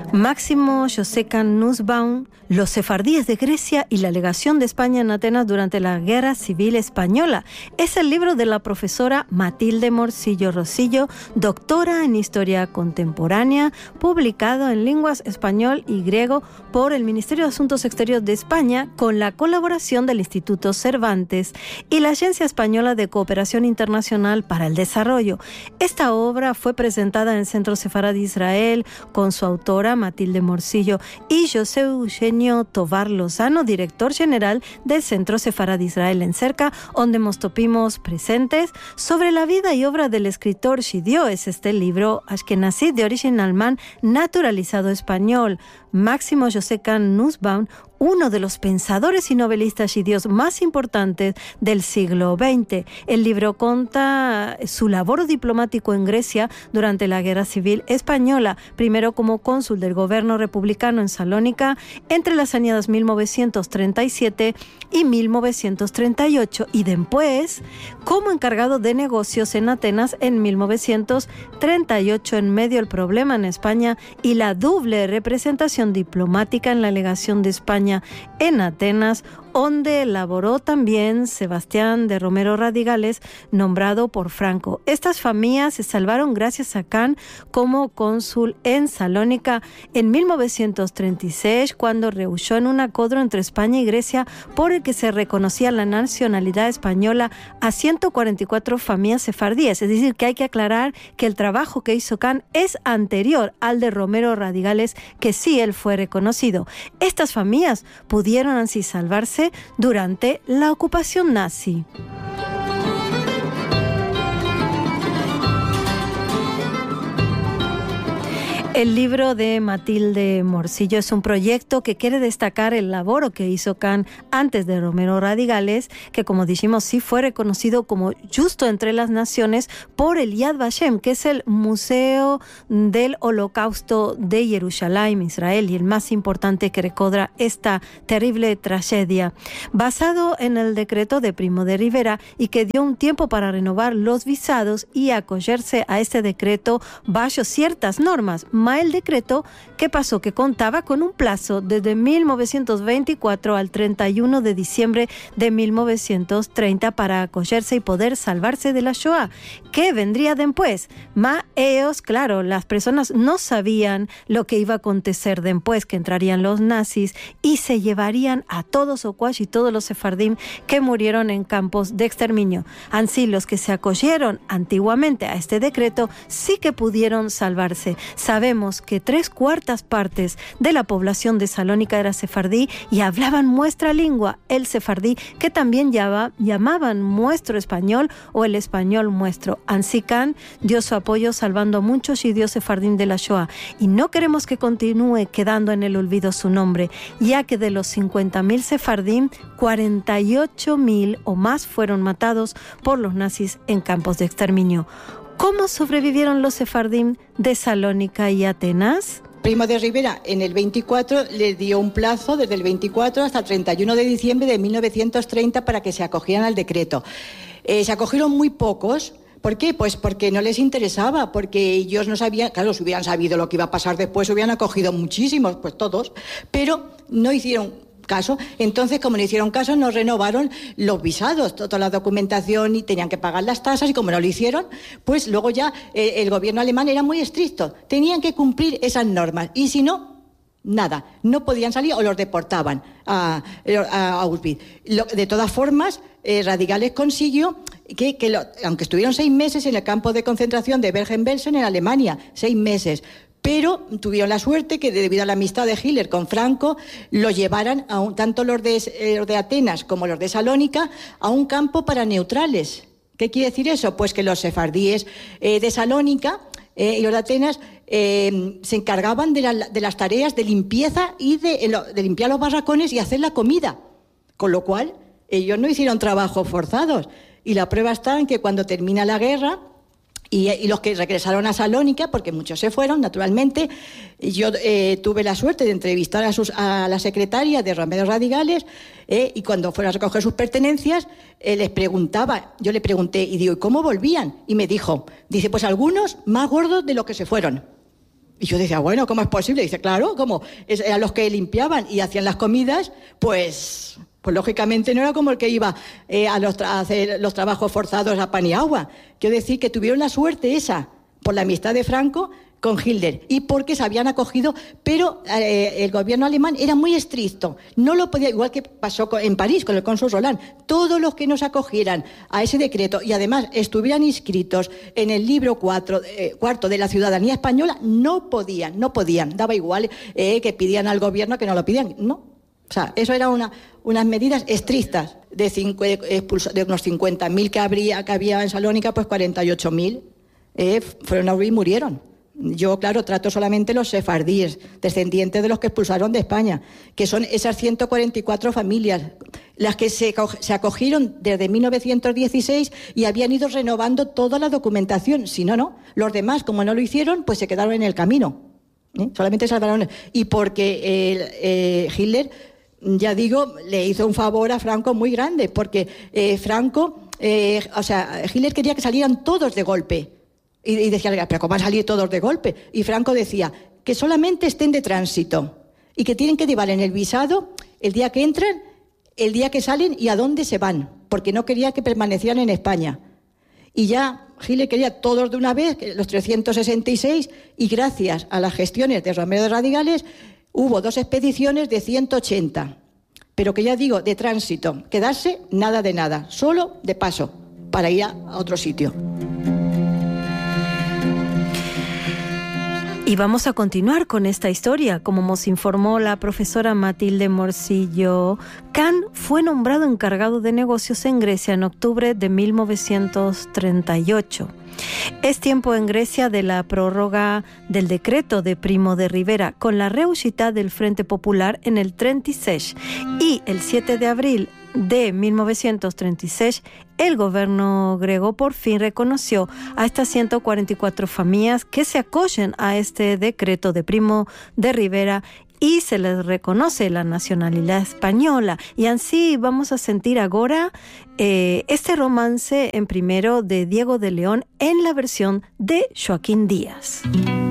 Máximo Josekan Nussbaum, los sefardíes de Grecia y la legación de España en Atenas durante la Guerra Civil Española. Es el libro de la profesora Matilde Morcillo Rosillo, doctora en Historia Contemporánea, publicado en lenguas español y griego por el Ministerio de Asuntos Exteriores de España, con la colaboración del Instituto Cervantes y la Agencia Española de Cooperación Internacional para el Desarrollo. Esta obra fue presentada en el Centro Sefaradí Israel con su autora Matilde Morcillo y José Eugenio Tovar Lozano, director general del Centro Sefaradí Israel en Cerca, donde estuvimos presentes. Sobre la vida y obra del escritor Shidio es este libro ashkenazí de origen alemán naturalizado español. Máximo Josekan Nussbaum, uno de los pensadores y novelistas judíos más importantes del siglo XX. El libro cuenta su labor diplomático en Grecia durante la Guerra Civil Española, primero como cónsul del gobierno republicano en Salónica entre las años 1937 y 1938 y después como encargado de negocios en Atenas en 1938 en medio del problema en España y la doble representación diplomática en la legación de España en Atenas, donde elaboró también Sebastián de Romero Radigales, nombrado por Franco. Estas familias se salvaron gracias a Kahn como cónsul en Salónica en 1936, cuando rehusó en un acuerdo entre España y Grecia por el que se reconocía la nacionalidad española a 144 familias sefardíes. Es decir, que hay que aclarar que el trabajo que hizo Kahn es anterior al de Romero Radigales, que sí él fue reconocido. Estas familias pudieron así salvarse durante la ocupación nazi. El libro de Matilde Morcillo es un proyecto que quiere destacar el labor que hizo Kahn antes de Romero Radigales, que como dijimos sí fue reconocido como justo entre las naciones por el Yad Vashem, que es el Museo del Holocausto de Jerusalén, Israel, y el más importante que recuerda esta terrible tragedia, basado en el decreto de Primo de Rivera y que dio un tiempo para renovar los visados y acogerse a este decreto bajo ciertas normas. El decreto, ¿qué pasó? Que contaba con un plazo desde 1924 al 31 de diciembre de 1930 para acogerse y poder salvarse de la Shoah. ¿Qué vendría después? Ellos, claro, las personas no sabían lo que iba a acontecer después, que entrarían los nazis y se llevarían a todos y todos los sefardim que murieron en campos de exterminio. Así, los que se acogieron antiguamente a este decreto sí que pudieron salvarse. Sabemos que 3/4 partes de la población de Salónica era sefardí y hablaban nuestra lengua, el sefardí, que también llamaban nuestro español o el español nuestro. Ansí Kahn dio su apoyo salvando a muchos judíos sefardín de la Shoah y no queremos que continúe quedando en el olvido su nombre, ya que de los 50.000 sefardín, 48.000 o más fueron matados por los nazis en campos de exterminio. ¿Cómo sobrevivieron los sefardín de Salónica y Atenas? Primo de Rivera en el 24 le dio un plazo desde el 24 hasta el 31 de diciembre de 1930 para que se acogieran al decreto. Se acogieron muy pocos. ¿Por qué? Pues porque no les interesaba, porque ellos no sabían, claro, si hubieran sabido lo que iba a pasar después, hubieran acogido muchísimos, pues todos, pero no hicieron caso. Entonces, como no hicieron caso, no renovaron los visados, toda la documentación y tenían que pagar las tasas y como no lo hicieron, pues luego ya el gobierno alemán era muy estricto. Tenían que cumplir esas normas y si no, nada, no podían salir o los deportaban a Auschwitz. De todas formas, Radigales consiguió que aunque estuvieron 6 meses en el campo de concentración de Bergen-Belsen en Alemania, 6 meses, pero tuvieron la suerte que debido a la amistad de Hitler con Franco lo llevaran tanto los de Atenas como los de Salónica a un campo para neutrales. ¿Qué quiere decir eso? Pues que los sefardíes de Salónica y los de Atenas se encargaban de las tareas de limpieza y de limpiar los barracones y hacer la comida, con lo cual ellos no hicieron trabajos forzados. Y la prueba está en que cuando termina la guerra, y los que regresaron a Salónica, porque muchos se fueron, naturalmente, yo tuve la suerte de entrevistar a la secretaria de Romero Radigales, y cuando fueron a recoger sus pertenencias, yo le pregunté, y digo, ¿y cómo volvían? Y me dice, pues algunos más gordos de los que se fueron. Y yo decía, bueno, ¿cómo es posible? Y dice, claro, como eran los que limpiaban y hacían las comidas, pues lógicamente no era como el que iba a hacer los trabajos forzados a pan y agua. Quiero decir que tuvieron la suerte esa, por la amistad de Franco con Hitler y porque se habían acogido, pero el gobierno alemán era muy estricto, no lo podía, igual que pasó en París con el cónsul Roland, todos los que no se acogieran a ese decreto y además estuvieran inscritos en el libro cuarto de la ciudadanía española, no podían, daba igual que pidían al gobierno que no lo pidían, no. O sea, eso era unas medidas estrictas de unos 50.000 que había en Salónica, pues 48.000 fueron a huir y murieron. Yo, claro, trato solamente los sefardíes, descendientes de los que expulsaron de España, que son esas 144 familias, las que se acogieron desde 1916 y habían ido renovando toda la documentación. Si no, los demás, como no lo hicieron, pues se quedaron en el camino. Solamente salvaron. Y porque Hitler, ya digo, le hizo un favor a Franco muy grande, porque Hitler quería que salieran todos de golpe. Y decía, pero ¿cómo van a salir todos de golpe? Y Franco decía que solamente estén de tránsito y que tienen que llevar en el visado el día que entran, el día que salen y a dónde se van, porque no quería que permanecieran en España. Y ya Hitler quería todos de una vez, los 366, y gracias a las gestiones de Romero de Radigales hubo 2 expediciones de 180, pero que ya digo, de tránsito, quedarse nada de nada, solo de paso, para ir a otro sitio. Y vamos a continuar con esta historia. Como nos informó la profesora Matilde Morcillo, Kahn fue nombrado encargado de negocios en Grecia en octubre de 1938. Es tiempo en Grecia de la prórroga del decreto de Primo de Rivera con la reuscita del Frente Popular en el 36 y el 7 de abril de 1936 el gobierno griego por fin reconoció a estas 144 familias que se acogen a este decreto de Primo de Rivera y se les reconoce la nacionalidad española. Y así vamos a sentir ahora este romance en primero de Diego de León en la versión de Joaquín Díaz.